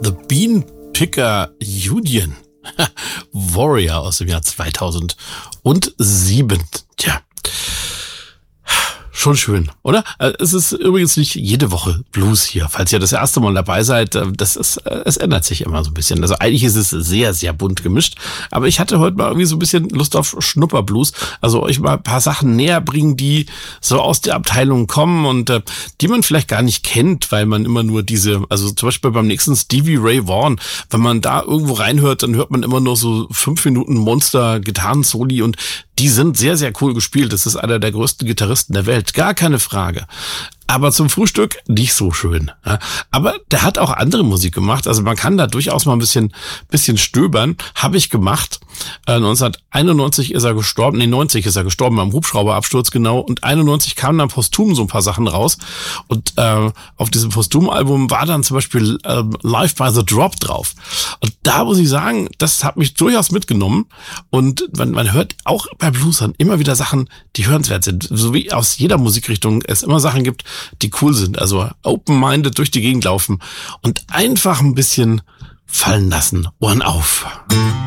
The Bean Picker Union. Warrior aus dem Jahr 2007. Tja. Schon schön, oder? Es ist übrigens nicht jede Woche Blues hier. Falls ihr das erste Mal dabei seid, es ändert sich immer so ein bisschen. Also eigentlich ist es sehr, sehr bunt gemischt. Aber ich hatte heute mal irgendwie so ein bisschen Lust auf Schnupperblues. Also euch mal ein paar Sachen näher bringen, die so aus der Abteilung kommen und die man vielleicht gar nicht kennt, weil man immer nur also zum Beispiel beim nächsten Stevie Ray Vaughan, wenn man da irgendwo reinhört, dann hört man immer nur so 5 Minuten Monster-Gitarren-Soli und die sind sehr, sehr cool gespielt. Das ist einer der größten Gitarristen der Welt. Gar keine Frage. Aber zum Frühstück nicht so schön. Ja. Aber der hat auch andere Musik gemacht. Also man kann da durchaus mal ein bisschen stöbern. Habe ich gemacht. 1991 ist er gestorben. 90 ist er gestorben beim Hubschrauberabsturz, genau. Und 91 kamen dann posthum so ein paar Sachen raus. Und auf diesem Posthum-Album war dann zum Beispiel Live by the Drop drauf. Und da muss ich sagen, das hat mich durchaus mitgenommen. Und man hört auch bei Bluesern immer wieder Sachen, die hörenswert sind. So wie aus jeder Musikrichtung es immer Sachen gibt, die cool sind. Also open-minded durch die Gegend laufen und einfach ein bisschen fallen lassen. Ohren auf.